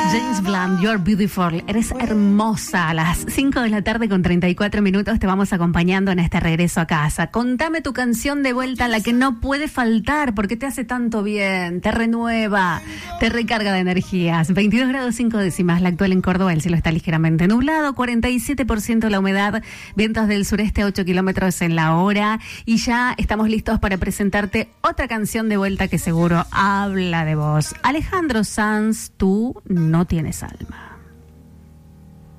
James Blunt, You're Beautiful. Eres hermosa. A las 5 de la tarde con 34 minutos te vamos acompañando en este regreso a casa. Contame tu canción de vuelta, la que no puede faltar, porque te hace tanto bien, te renueva, te recarga de energías. 22 grados 5 décimas, la actual en Córdoba. El cielo está ligeramente nublado, 47% la humedad, vientos del sureste a 8 kilómetros en la hora. Y ya estamos listos para presentarte otra canción de vuelta que seguro habla de vos. Alejandro Sanz, Tú no tienes alma.